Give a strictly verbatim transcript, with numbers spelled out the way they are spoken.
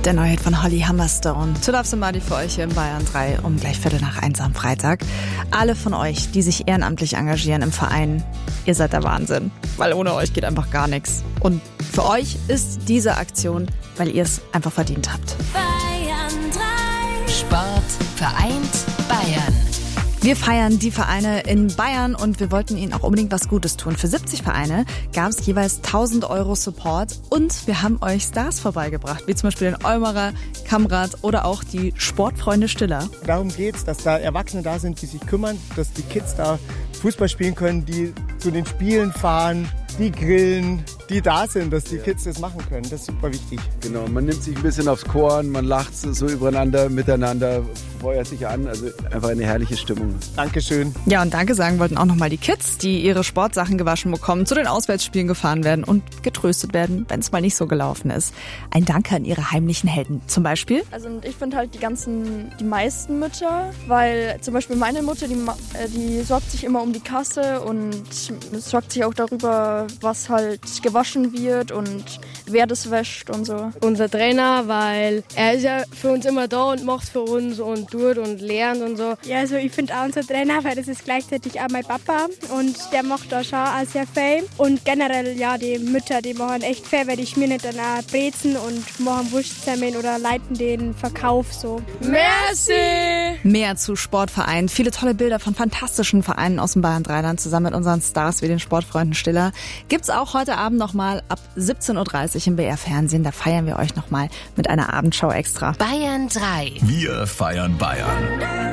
Der neue Hit von Holly Humberstone. To Love Somebody für euch hier in Bayern drei um gleich Viertel nach eins am Freitag. Alle von euch, die sich ehrenamtlich engagieren im Verein, ihr seid der Wahnsinn. Weil ohne euch geht einfach gar nichts. Und für euch ist diese Aktion, weil ihr es einfach verdient habt. Bayern drei. Sport vereint Bayern. Wir feiern die Vereine in Bayern und wir wollten ihnen auch unbedingt was Gutes tun. Für siebzig Vereine gab es jeweils tausend Euro Support und wir haben euch Stars vorbeigebracht, wie zum Beispiel den Eumerer, Kamrat oder auch die Sportfreunde Stiller. Darum geht's, dass da Erwachsene da sind, die sich kümmern, dass die Kids da Fußball spielen können, die zu den Spielen fahren, die grillen, die da sind, dass die Kids das machen können. Das ist super wichtig. Genau, man nimmt sich ein bisschen aufs Korn, man lacht so übereinander, miteinander, feuert sich an. Also einfach eine herrliche Stimmung. Dankeschön. Ja, und Danke sagen wollten auch nochmal die Kids, die ihre Sportsachen gewaschen bekommen, zu den Auswärtsspielen gefahren werden und getröstet werden, wenn es mal nicht so gelaufen ist. Ein Danke an ihre heimlichen Helden. Zum Beispiel? Also und ich finde halt die ganzen, die meisten Mütter, weil zum Beispiel meine Mutter, die, die sorgt sich immer um die Kasse und sorgt sich auch darüber, was halt gewaschen wird und wer das wäscht und so. Unser Trainer, weil er ist ja für uns immer da und macht für uns und tut und lernt und so. Ja, also ich finde auch unser Trainer, weil das ist gleichzeitig auch mein Papa und der macht da schon auch sehr viel. Und generell, ja, die Mütter, die machen echt viel, weil die schmieren nicht dann auch Brezen und machen Wurstsemmeln oder leiten den Verkauf so. Merci! Mehr zu Sportvereinen, viele tolle Bilder von fantastischen Vereinen aus dem Bayern Dreiland zusammen mit unseren Stars wie den Sportfreunden Stiller gibt's auch heute Abend nochmal ab siebzehn Uhr dreißig im B R Fernsehen. Da feiern wir euch nochmal mit einer Abendshow extra. Bayern drei. Wir feiern Bayern.